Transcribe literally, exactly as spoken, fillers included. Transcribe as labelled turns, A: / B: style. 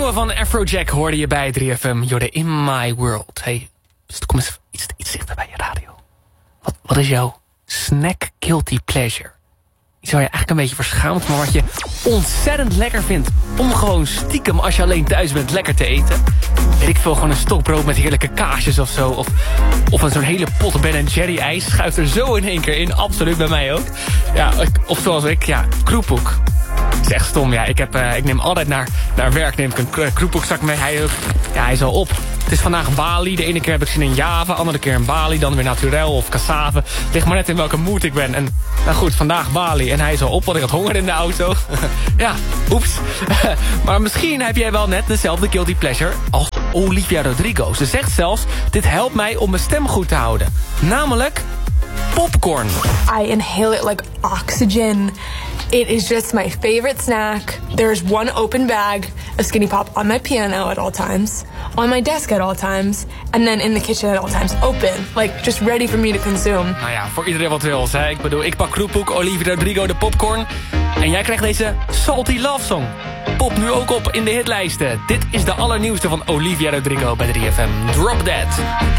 A: nieuwe van Afrojack hoorde je bij drie F M. You're in my world. Hey, dus kom eens iets, iets dichter bij je radio. Wat, wat is jouw snack guilty pleasure? Iets waar je eigenlijk een beetje verschaamt, maar wat je ontzettend lekker vindt. Om gewoon stiekem, als je alleen thuis bent, lekker te eten. Weet ik veel, gewoon een stokbrood met heerlijke kaasjes of zo. Of, of een zo'n hele pot Ben en Jerry ijs. Schuift er zo in één keer in. Absoluut, bij mij ook. Ja, of zoals ik, ja, kroephoek. Het is echt stom, ja. Ik, heb, uh, ik neem altijd naar, naar werk neem ik een kroephoekzak mee. Hij, ja, hij is al op. Het is vandaag Bali. De ene keer heb ik zin in Java, andere keer in Bali. Dan weer naturel of cassave. Het ligt maar net in welke mood ik ben. En nou goed, vandaag Bali. En hij is al op, want ik had honger in de auto. Ja, oeps. Maar misschien heb jij wel net dezelfde guilty pleasure als Olivia Rodrigo. Ze zegt zelfs, dit helpt mij om mijn stem goed te houden. Namelijk popcorn.
B: I inhale it like oxygen. It is just my favorite snack. There's one open bag of Skinny Pop on my piano at all times, on my desk at all times, and then in the kitchen at all times. Open, like just ready for me to consume.
A: Nou ja, voor iedereen wat wils, hè. Ik bedoel, ik pak kroephoek, Olivia Rodrigo, de popcorn. En jij krijgt deze Salty Love Song. Pop nu ook op in de hitlijsten. Dit is de allernieuwste van Olivia Rodrigo bij drie F M. Drop That.